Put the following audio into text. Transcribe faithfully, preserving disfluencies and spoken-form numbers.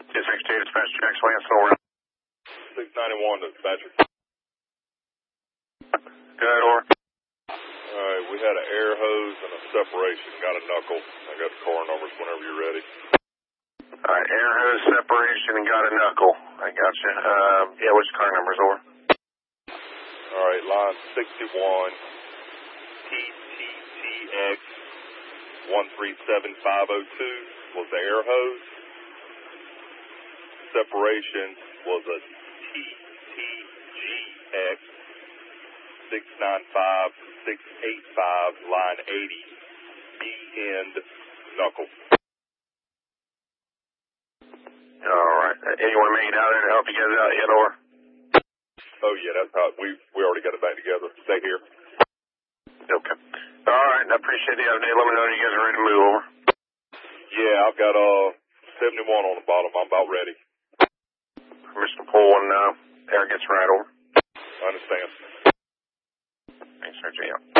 two sixty-two, dispatch tracks, Lance, over. six ninety-one, dispatcher. Good, over. Alright, we had an air hose and a separation. Got a knuckle. I got the car numbers whenever you're ready. Alright, air hose separation and got a knuckle. I got you. Uh, yeah, which car numbers, over? Alright, line sixty-one, T T T X one three seven five oh two was the air hose. Separation was a T T G X six nine five six eight five, line eighty, B-end knuckle. Alright. Anyone made it out there to help you guys out yet, over? Oh, yeah, that's how we we already got it back together. Stay here. Okay. Alright, I appreciate the update. Let me know when you guys are ready to move, over. Yeah, I've got uh seventy-one on the bottom. I'm about ready. Permission to pull when uh, air gets right, over. I understand. Thanks, sir. G M.